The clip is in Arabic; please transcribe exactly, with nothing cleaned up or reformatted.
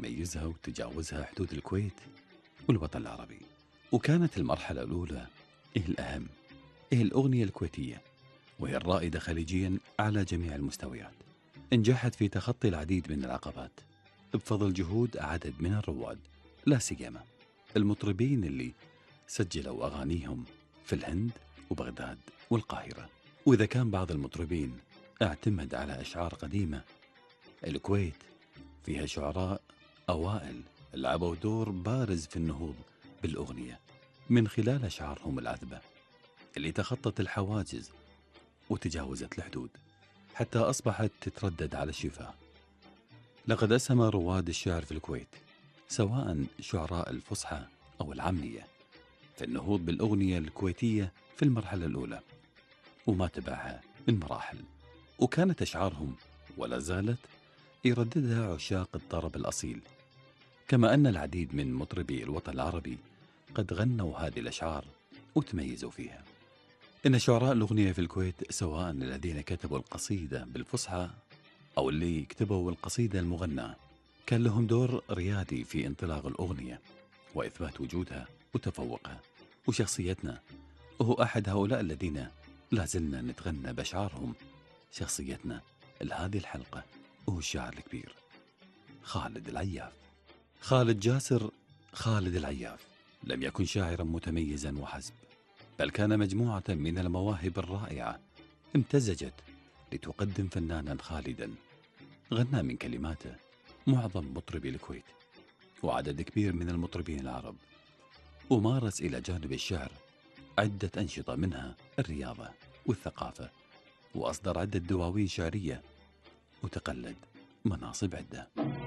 يميزها وتجاوزها حدود الكويت والوطن العربي. وكانت المرحلة الأولى هي الأهم، هي الأغنية الكويتية، وهي الرائدة خليجيا على جميع المستويات. نجحت في تخطي العديد من العقبات بفضل جهود عدد من الرواد، لا سيما المطربين اللي سجلوا أغانيهم في الهند وبغداد والقاهرة. وإذا كان بعض المطربين اعتمد على أشعار قديمة، الكويت فيها شعراء أوائل لعبوا دور بارز في النهوض بالأغنية من خلال أشعارهم العذبة اللي تخطت الحواجز وتجاوزت الحدود حتى أصبحت تتردد على الشفاه. لقد أسهم رواد الشعر في الكويت سواء شعراء الفصحى أو العامية في النهوض بالأغنية الكويتية في المرحلة الأولى وما تبعها من مراحل، وكانت أشعارهم ولا زالت يرددها عشاق الطرب الأصيل، كما أن العديد من مطربي الوطن العربي قد غنوا هذه الأشعار وتميزوا فيها. إن شعراء الأغنية في الكويت سواء الذين كتبوا القصيدة بالفصحى أو اللي كتبوا القصيدة المغناة كان لهم دور ريادي في انطلاق الأغنية وإثبات وجودها وتفوقها. وشخصيتنا وهو أحد هؤلاء الذين لا زلنا نتغنى بأشعارهم. شخصيتنا لهذه الحلقة وهو الشاعر الكبير خالد العياف. خالد جاسر خالد العياف لم يكن شاعرا متميزا وحسب، بل كان مجموعة من المواهب الرائعة امتزجت لتقدم فنانا خالدا غنى من كلماته معظم مطربي الكويت وعدد كبير من المطربين العرب، ومارس إلى جانب الشعر عدة أنشطة منها الرياضة والثقافة، وأصدر عدة دواوين شعرية وتقلد مناصب عدة.